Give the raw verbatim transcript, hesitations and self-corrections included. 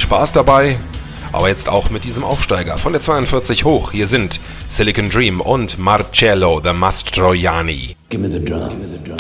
Spaß dabei, aber jetzt auch mit diesem Aufsteiger von der zweiundvierzig hoch. Hier sind Silicon Dream und Marcello the Mastroianni. Give me the drum.